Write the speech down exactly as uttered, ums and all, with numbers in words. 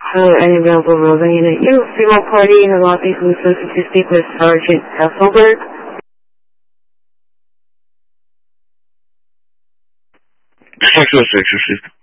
Hello, Annabelle Rosa Unit. You, female party in the lobby who's looking to speak with Sergeant Hasselberg. Sexual exorcist.